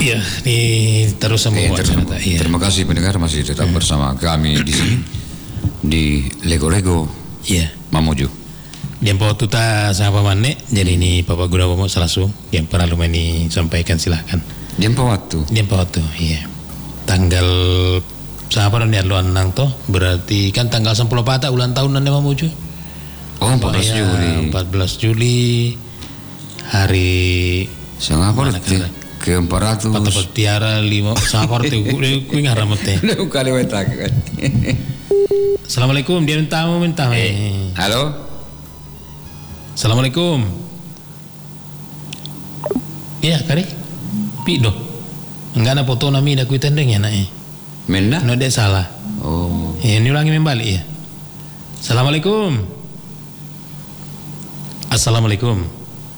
Iya, terus sama ya. Terima kasih pendengar masih tetap bersama kami di sini di Lego Iya. Mamuju. Yang po tuta sama Mane, jadi ini Bapak Guna Bomo Salasu yang pernah lumani sampaikan silahkan. Yang waktu, iya. Tanggal siapa nih luan nang toh? Berarti kan tanggal 10 patah ulang tahun nane Mamuju. Oh, 14 Juli. 14 Juli hari siapa ke 400 tiara 5 siapa itu ku ngaramot teh. Kali wetak. Assalamualaikum, dia minta. Halo. Assalamualaikum. Iya, kari. Pido. Enggak ada foto nami dah kuitan deng ya nak. Menda? No dek salah. Oh. Ini ulangi membalik ya. Assalamualaikum. Assalamualaikum.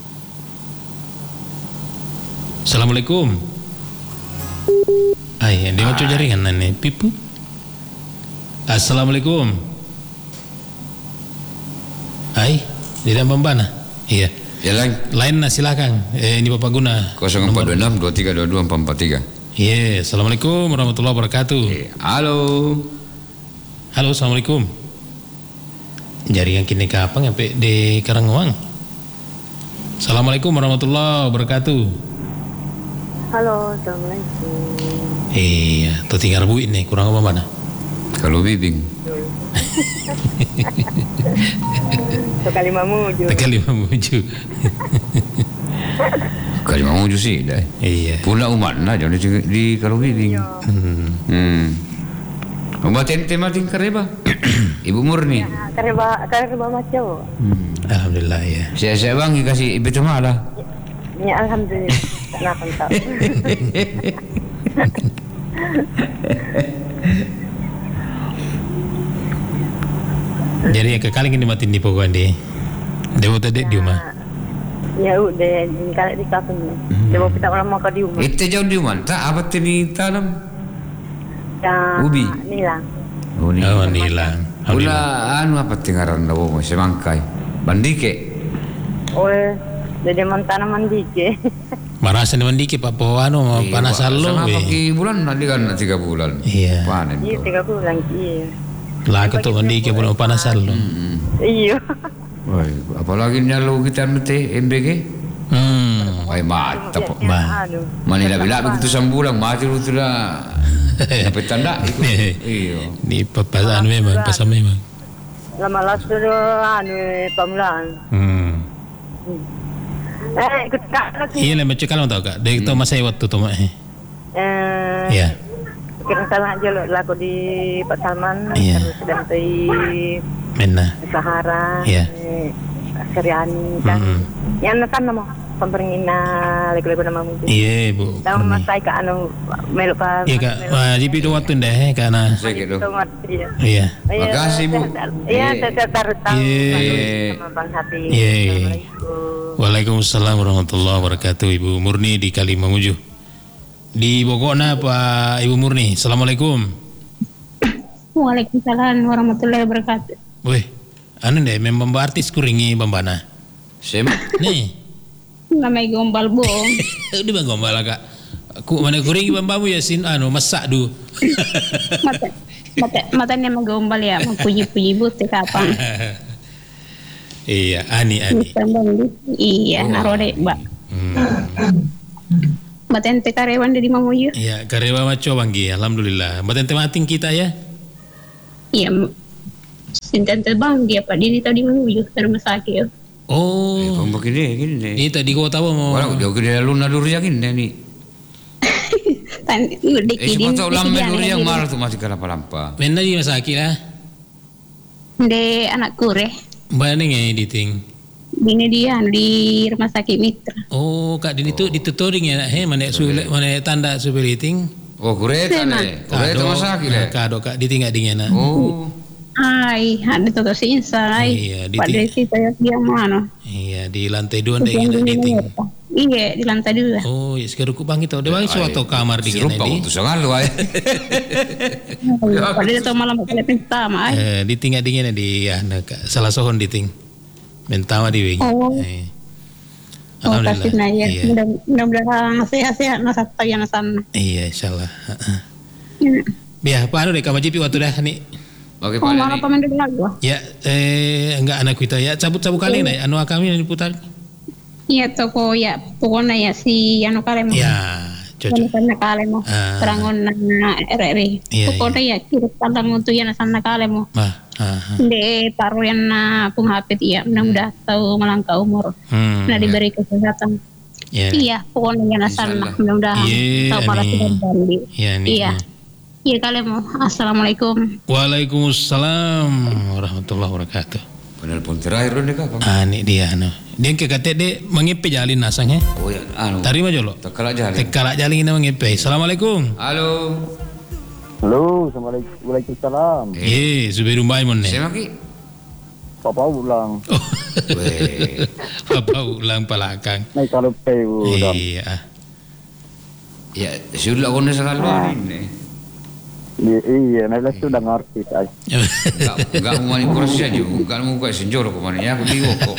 Assalamualaikum. Ay, dia macam jaringan nane. Pipu. Assalamualaikum. Ay, di dalam pembana. Iya. Ya lain silakan. Ini Bapak Guna. 0426 2322 443. Iya, assalamualaikum warahmatullahi wabarakatuh. Halo. Halo, assalamualaikum. Jaringan kini kapan sampai di Karangwang? Assalamualaikum warahmatullahi wabarakatuh. Halo, assalamualaikum. Iya, tuh tinggal bu ini kurang apa mana? Kalau bibing. Sekali Mamuju. Kali Mamuju sih dah. Iya. Pula umat lah jangan di kalau bibing. Umat ente mati kareba. Ibu Murni. Ya, kareba macam. Alhamdulillah ya. Saya bang kasih ibu tu malah. Ya alhamdulillah. Kenapa tak? Jadi ya kekali ini mati di pokok di. Dewa tadi di rumah. Ya udah, kalau di kampung. Dewa kita orang mau ke di rumah. Itu jauh di mana? Tak apa tadi tanam? Ya. Ubi. Nilang. Oh nilang. Pula anu apa tinggaran dawo mo semangkai. Bandike. Oh, jadi mantana mandike. Marasan mandike Pak Poano mau panas lo. Sama pagi bulan nanti kan 3 bulan. Iya. Panen. Iya 3 bulan iya. Lah ketuk mandike bulan panas lo. Iya. Woi, apalagi nyalo kita mete MBG. Woi mantap. Manila bila begitu sambulang mati itu dah. Sampai tanda itu. Iya. Di papasan memang, pasal memang. Lama las anu pamulaan. Ikut kak lagi. Iya lah macam kalau tahu kak. Dari itu masa waktu tu mak. Iya. Kira salah aja lo laku di Pak Salman. Iya. Terus dan di Mena. Sahara. Iya. Seriani kan. Yang kan nama pemperingina lego-lego nama mungkin. Iya bu. Tahu mas saya ke anu melu pak. Iya kak. Wah di video waktu deh karena. Iya. Makasih bu. Iya saya taruh tahu. Iya. Bang Hati. Iya. Waalaikumsalam warahmatullahi wabarakatuh. Ibu Murni di Kalimamuju. Di Bogona Pak Ibu Murni. Assalamualaikum. Waalaikumsalam warahmatullahi wabarakatuh. Wih, anu deh memang artis kuringi bambana. Sem. Nih. Namanya gombal bong. Udah bang gombal kak. Aku mana kuringi bambamu ya sin anu masak du. Matanya mah gombal ya, puji-puji butuh kapan. Iya, Ani. Iya, narode, Mbak. Mbak Tente karyawan dari Mamuju. Iya, karyawan maco banggi, alhamdulillah. Mbak Tente mating kita ya? Iya, Tente bang dia Pak Dini tadi Mamuju ke rumah sakit. Oh, gini. ini tadi kota apa mau? Orang jauh ke luna duri yakin ni. Sepatu lama duri yang marah tu masih kelapa-lampa. Mana di rumah sakit lah? De anak kure. Mana ni editing? Ini dia di rumah sakit Mitra. Oh, kak Dini tu ditutoring ya? Mana tanda superiting? Oh, kureta ni. Kureta rumah sakit le. Kado kak ditinggal dingin. Oh. Ai, ada tuh insai. Iya, pada situ dia mana? Iya, di lantai 2 ada yang editing. Iya, di lantai 2. Oh, ya sekarang ku bang itu. Dia bang suatu kamar di sini. Serupa untuk sangat lu ay. Pada itu malam pertama ay. Ditinggal dingin di salah sohon diting. Mentama di wing. Oh. kasih na ya. Iya. Mudah-mudahan sehat-sehat na sa tayo na sana. Iya, insyaallah. Ya, Pak anu deh kamu jipi waktu dah nih. Oke, Oh, Pak mga Lani. pamandang lagu. Ya, enggak anak kita ya cabut-cabut kali nih anu kami yang diputar. Iya to ko ya pokoknya ya si ano kale mo. Ya, cocok. Sana kale mo. Ah. Perangon na RRI. Iya, Pokoknya ya kirip tanda mo to yan sana kale mo. Hindi taruh yan na punghapit iya. Mudah-mudahan tahu melangkah umur. Na diberi kesehatan. Ya. Iya, pokoknya yan na sana. Insyaallah. Mudah-mudahan Iya, tahu malah nih. sudah bandi. Iya nih. Iya. Iya kale mo. Assalamualaikum. Waalaikumsalam warahmatullahi wabarakatuh. Penelpon terakhir nih Kak. Ini dia anu. Dia ke kate de mengipe jalin nasangnya. Oh ya, anu. Tarima jolo. Tekala jalan. Tekalak jalin ina mengipe. Assalamualaikum. Halo. Halo, Waalaikumsalam. Zubairu Baimon nih. Siapa Ki? Papa ulang. Oh. Weh. Papa ulang palakang. Naik kalau udah. Iya. Ya, sudah kau sekali ini. Iya, naik sudah ngerti saya. Enggak mau mani kursi aja, enggak mau kau senjor kau mana ya, aku diwo kok.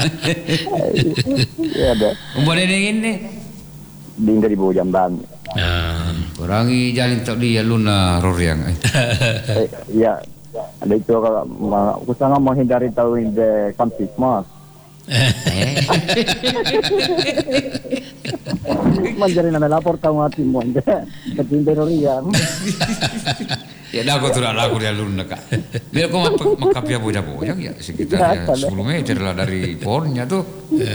Iya ada. Umpamanya ini. Ding dari bawah jamban. Kurangi jalan tak dia luna roriang. Iya. Ada itu kalau aku sangat menghindari tahu ini kampus mas. Manjarin anda lapor tahu hati mau ini ketindir yang. Ya dah aku turun aku dia luna Kak. Biar kau makapia bocah-bocah ya sekitar 10 meter lah dari pohonnya tuh.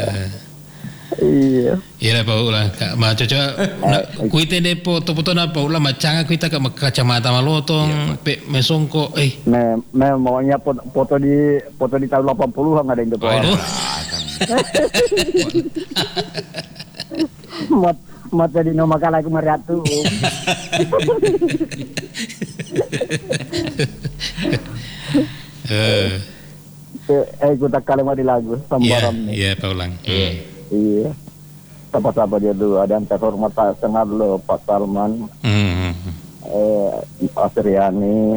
Iya. Iya Pak ulang. Ma coco kuite de foto-foto na Pak ulang macanga kuita ke kacamata malotong pe mesongko Me maunya foto di tahun 80-an ada yang depan. Mat jadi nama kalah aku meriatu. Aku tak kalah di lagu sambaran nih. Iya Pak ulang. Iya. Siapa-siapa dia dulu ada yang terhormat sangat lo Pak Salman, Asriani,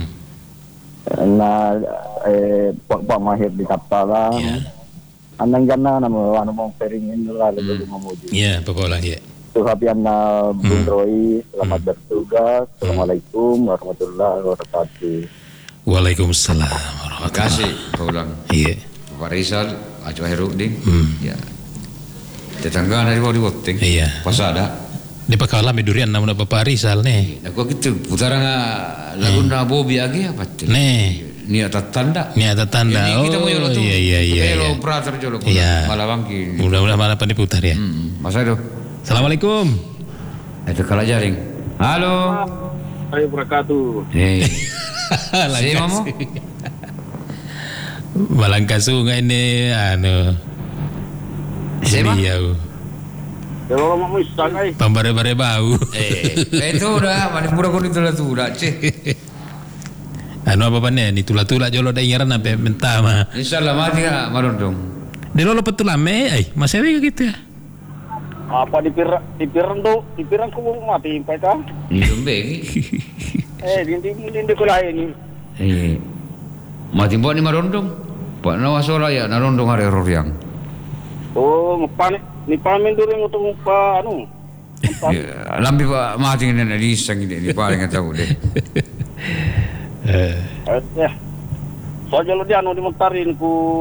nah Pak Mahir di Kapalang. Anang jana nama anu mau peringin lah lebih memuji. Iya Pak ulang ya. Tuhapian Bung Roy, selamat bertugas. Assalamualaikum warahmatullahi wabarakatuh. Waalaikumsalam Terima warahmatullahi. kasih kau ulang. Iya. Pak Rizal, Acua Heruding. Ya. Tetangga dari bawah di Woting. Iya. Pas ada. Di pakalah medurian namun Bapak Rizal nih. Aku gitu putaran lagu na Bobi agi apa tuh? Nih. Ni atas tanda. Ini ada tanda. Ini kita mau yolo tuh. Iya. Kalau operator jolo. Iya. Malah bangki. Mudah-mudahan malah diputar ya. Masa itu. Assalamualaikum. Itu kalah jaring. Halo. Assalamualaikum wabarakatuh. Si Mamo. Balangka sungai ini anu. Siapa? Beliau. Kalau mau misalnya Pambare-bare bau. Itu udah, mana pura kau itu lah tuh udah cek. Anu apa nih? Ni tula-tula jolo dah ingaran apa mentah mah. Insyaallah mati nggak marun dong. Di lolo petulame, masih ada gitu ya. apa di pirang ko mati pa ka? Ini begi. Hindi ko lain. Mati buat ni marundong. Pak nawasola ya narundong hari roriang. Oh, ni pamin during utong pa ano. Lambi pa mati ni na di isang ini paling tahu deh. So jalo di ano di montarin ko